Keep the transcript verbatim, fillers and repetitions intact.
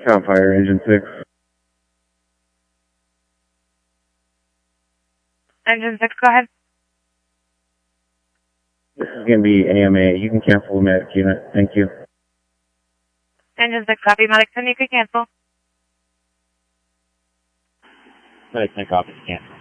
Count fire, engine six. Engine six, go ahead. This is going to be A M A. You can cancel the medic unit. Thank you. Engine six, copy. Medic ten, you can cancel. Medic ten, copy. Cancel.